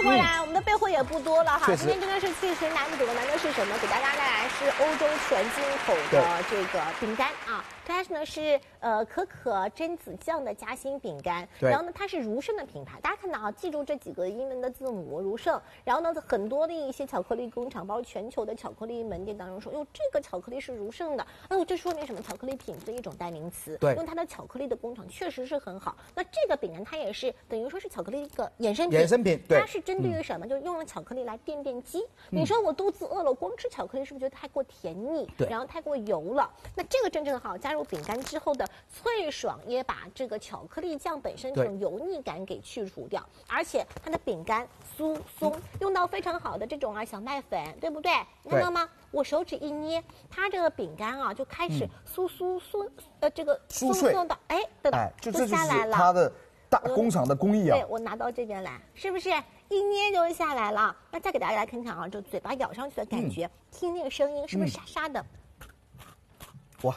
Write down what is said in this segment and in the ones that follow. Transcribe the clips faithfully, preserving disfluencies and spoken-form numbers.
回来，我们的备货也不多了哈。 今天真的是其实难得，难得是什么？给大家带来是欧洲全进口的这个饼干啊。它呢是呃可可榛子酱的夹心饼干，然后呢它是如圣的品牌，大家看到啊，记住这几个英文的字母如圣。然后呢，很多的一些巧克力工厂，包括全球的巧克力门店当中说，哟，这个巧克力是如圣的，哎呦，这说明什么？巧克力品质的一种代名词。 对， 因为它的巧克力的工厂确实是很好。那这个饼干它也是等于说是巧克力一个衍生品， 衍生品，对， 它是针对于什么？嗯、就用了巧克力来垫垫饥。嗯、你说我肚子饿了，光吃巧克力是不是觉得太过甜腻？ 对， 然后太过油了。那这个真正好，加入饼干之后的脆爽，也把这个巧克力酱本身这种油腻感给去除掉，而且它的饼干酥松，嗯、用到非常好的这种啊小麦粉，对不对？你看到吗？我手指一捏，它这个饼干啊就开始酥酥酥，嗯、呃，这个酥脆的，哎，对的， 哎，就这下来了。 它的大工厂的工艺啊。 对，我拿到这边来，是不是一捏就下来了？那再给大家来看看啊，就嘴巴咬上去的感觉，嗯、听那个声音是不是沙沙的？嗯、 哇，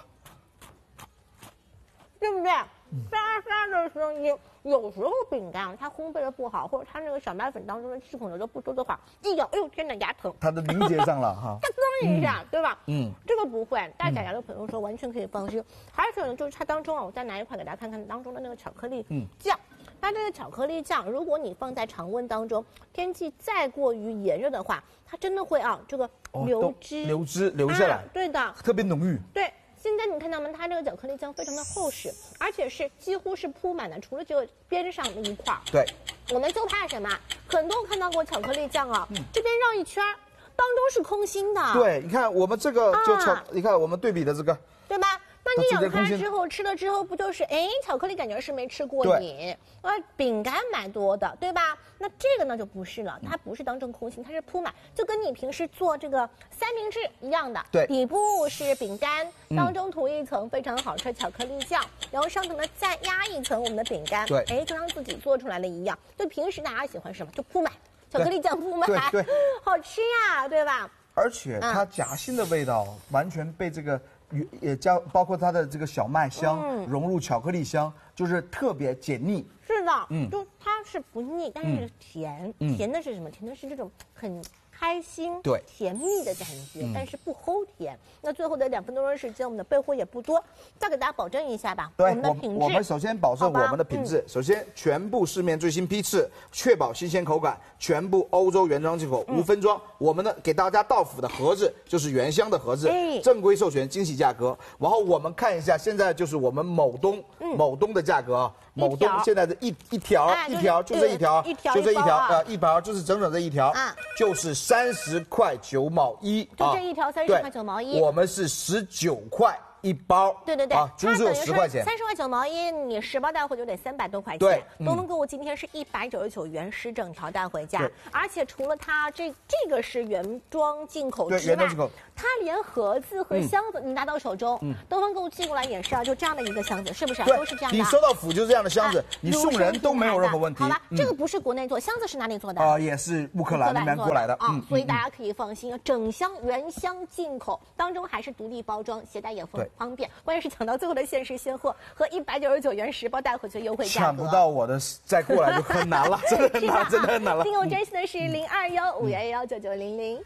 对不对？沙沙的声音。有时候饼干它烘焙的不好，或者它那个小麦粉当中的气孔流的不多的话，一咬，哎呦天哪，牙疼！ 它的凝结上了哈， 它噔一下，嗯、对吧？ 嗯， 这个不会，大家的朋友说完全可以放心。还有呢，就是它当中啊，我再拿一块给大家看看当中的那个巧克力酱。嗯，它这个巧克力酱，如果你放在常温当中，天气再过于炎热的话，它真的会啊，这个流汁、 哦、流汁流下来、啊， 对的， 特别浓郁。 对。现在你看到吗？它这个巧克力酱非常的厚实，而且是几乎是铺满的，除了只有边上那一块。 对， 我们就怕什么？很多看到过巧克力酱啊，嗯、这边绕一圈，当中是空心的。 对，你看我们这个就巧，啊、你看我们对比的这个， 对吧？那你咬开之后吃了之后，不就是哎，巧克力感觉是没吃过瘾，啊，饼干蛮多的，对吧？那这个呢就不是了，它不是当成空心，它是铺满，就跟你平时做这个三明治一样的。 对， 底部是饼干，当中涂一层非常好吃的巧克力酱，嗯、然后上头呢再压一层我们的饼干。 对， 哎，就像自己做出来的一样。就平时大家喜欢什么，就铺满巧克力酱铺满， 对对， 好吃呀，对吧？ 而且它夹心的味道完全被这个。也加包括它的这个小麦香、嗯、融入巧克力香，就是特别解腻。 是的，嗯，就它是不腻，但是甜，嗯、甜的是什么？甜的是这种很开心、 对甜蜜的感觉， 嗯、 但是不齁甜。那最后的两分多钟时间，我们的备货也不多，再给大家保证一下吧。 对， 我们的品质， 我们首先保证我们的品质。嗯、首先，全部市面最新批次，确保新鲜口感，全部欧洲原装进口，无分装。嗯、我们的给大家到府的盒子就是原箱的盒子，哎、正规授权，惊喜价格。然后我们看一下，现在就是我们某东、嗯、某东的价格啊。某东现在的一一条、啊、一条就这一条，就这一条啊，一条就是整整这一条，啊、就是三十块九毛一， 就这一条三十块九毛一， 我们是十九块一包， 对对对， 啊，猪肉十块钱， 三十块九毛一，你十包带回就得三百多块钱。 对， 东东购物今天是一百九十九元十整条带回家，而且除了它这这个是原装进口之外，它连盒子和箱子你拿到手中，东方购物寄过来也是啊，就这样的一个箱子，是不是？都是这样的。 你收到府就是这样的箱子，你送人都没有任何问题。 好吧，这个不是国内做，箱子是哪里做的？ 啊，也是乌克兰那边过来的啊，所以大家可以放心，整箱原箱进口，当中还是独立包装，携带也很方便。关键是抢到最后的限时现货和一百九十九元十包带回去优惠价格， 抢不到我的再过来就很难了，真的很难，真的很难了。 订购专线的是零二幺五幺幺九九零零。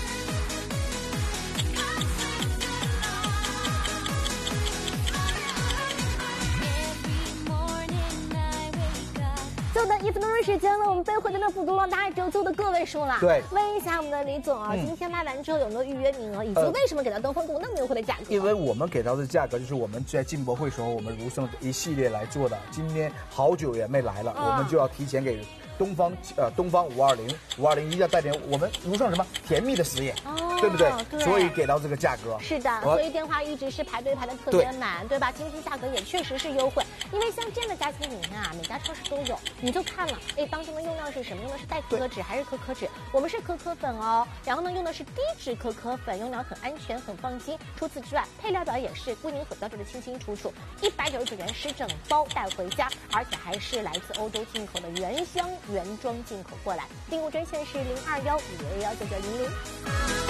就等一分多钟时间了，我们备货真的不多了，大概只有最后的个位数了。 对， 问一下我们的李总啊，嗯、今天卖完之后有没有预约名额，以及为什么给到东风购物那么优惠的价格？ 因为我们给到的价格就是我们在进博会时候我们如圣一系列来做的，今天好久也没来了，嗯、我们就要提前给东方呃东方五二零五二零一要带点我们如圣什么甜蜜的实验，哦、对不对？ 对， 所以给到这个价格。 是的，所以电话一直是排队排的特别满，对, 对吧？今天价格也确实是优惠，因为像这样的夹心饼干啊，每家超市都有，你就看了，哎，当中的用料是什么？用的是代可可脂还是可可脂？我们是可可粉哦，然后呢用的是低脂可可粉，用料很安全很放心。除此之外，配料表也是为您所标注的清清楚楚，一百九十九元十整包带回家，而且还是来自欧洲进口的原箱原装进口过来。订购专线是零二幺五幺幺九九零零。